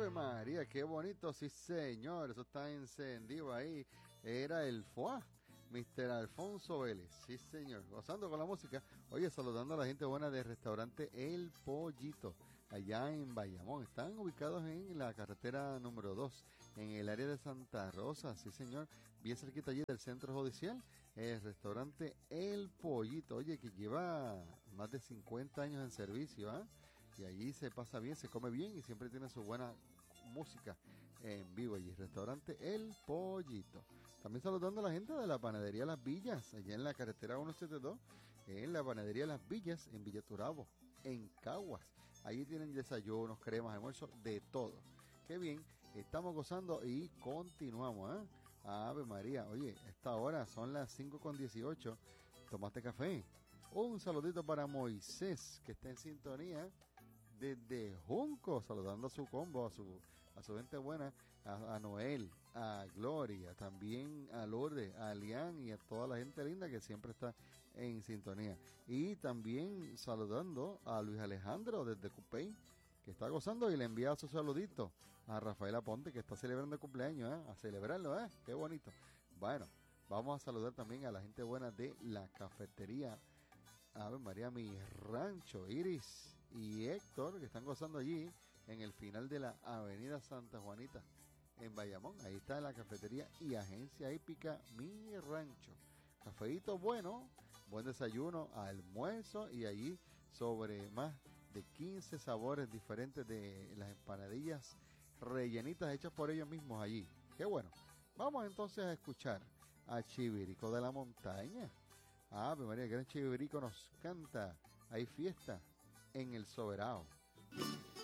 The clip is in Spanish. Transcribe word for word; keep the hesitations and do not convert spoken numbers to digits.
Ave María, qué bonito, sí señor, eso está encendido ahí. Era el F O A, mister Alfonso Vélez, sí señor, gozando con la música. Oye, saludando a la gente buena del restaurante El Pollito, allá en Bayamón. Están ubicados en la carretera número dos, en el área de Santa Rosa, sí señor, bien cerquita allí del centro judicial. El restaurante El Pollito, oye, que lleva más de cincuenta años en servicio, ¿ah? ¿eh? Y allí se pasa bien, se come bien y siempre tiene su buena música en vivo allí. Restaurante El Pollito. También saludando a la gente de la panadería Las Villas, allá en la carretera ciento setenta y dos, en la panadería Las Villas, en Villa Turabo, en Caguas. Allí tienen desayunos, cremas, almuerzos, de todo. Qué bien, estamos gozando y continuamos, ¿eh? Ave María, oye, esta hora son las cinco con dieciocho. ¿Tomaste café? Un saludito para Moisés, que está en sintonía desde Junco, saludando a su combo, a su a su gente buena, a, a Noel, a Gloria, también a Lourdes, a Lian y a toda la gente linda que siempre está en sintonía. Y también saludando a Luis Alejandro desde Cupey, que está gozando, y le envía su saludito a Rafael Aponte, que está celebrando el cumpleaños, ¿eh? A celebrarlo, ¿eh? Qué bonito. Bueno, vamos a saludar también a la gente buena de la cafetería Ave María, mi rancho, Iris y Héctor, que están gozando allí en el final de la avenida Santa Juanita en Bayamón. Ahí está la cafetería y agencia hípica Mi Rancho. Cafeíto bueno, buen desayuno, almuerzo, y allí sobre más de quince sabores diferentes de las empanadillas rellenitas hechas por ellos mismos allí. Qué bueno. Vamos entonces a escuchar a Chivirico de la Montaña. Ave María, el gran Chivirico nos canta. Hay fiesta en el Soberano.